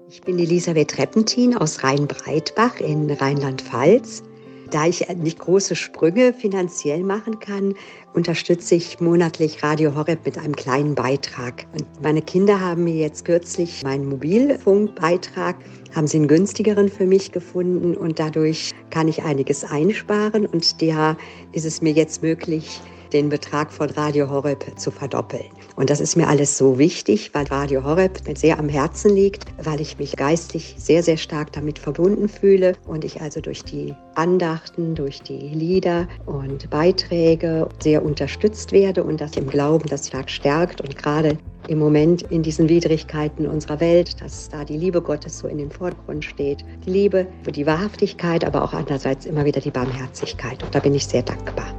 Ich bin Elisabeth Reppentin aus Rheinbreitbach in Rheinland-Pfalz. Da ich nicht große Sprünge finanziell machen kann, unterstütze ich monatlich Radio Horeb mit einem kleinen Beitrag. Und meine Kinder haben mir jetzt kürzlich meinen Mobilfunkbeitrag, haben sie einen günstigeren für mich gefunden und dadurch kann ich einiges einsparen und da ist es mir jetzt möglich, den Betrag von Radio Horeb zu verdoppeln. Und das ist mir alles so wichtig, weil Radio Horeb mir sehr am Herzen liegt, weil ich mich geistlich sehr, sehr stark damit verbunden fühle und ich also durch die Andachten, durch die Lieder und Beiträge sehr unterstützt werde und das im Glauben das stark stärkt und gerade im Moment in diesen Widrigkeiten unserer Welt, dass da die Liebe Gottes so in den Vordergrund steht. Die Liebe, die Wahrhaftigkeit, aber auch andererseits immer wieder die Barmherzigkeit. Und da bin ich sehr dankbar.